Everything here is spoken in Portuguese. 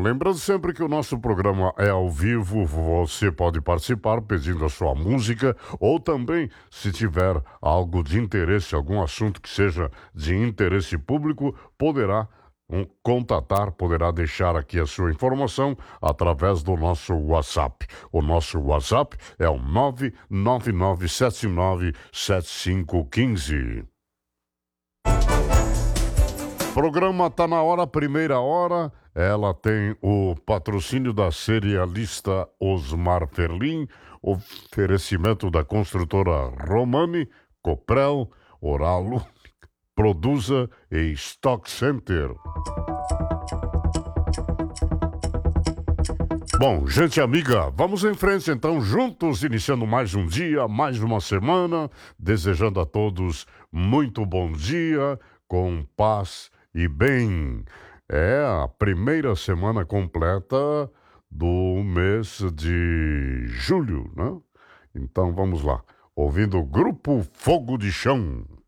lembrando sempre que o nosso programa é ao vivo, você pode participar pedindo a sua música ou também, se tiver algo de interesse, algum assunto que seja de interesse público, poderá contatar, poderá deixar aqui a sua informação através do nosso WhatsApp. O nosso WhatsApp é o 999797515. Programa Tá na Hora, primeira hora. Ela tem o patrocínio da cerealista Osmar Ferlin, oferecimento da construtora Romani, Coprel, Oralo, Produza e Stock Center. Bom, gente amiga, vamos em frente então, juntos, iniciando mais um dia, mais uma semana, desejando a todos muito bom dia, com paz e bem. É a primeira semana completa do mês de julho, né? Então vamos lá, ouvindo o Grupo Fogo de Chão.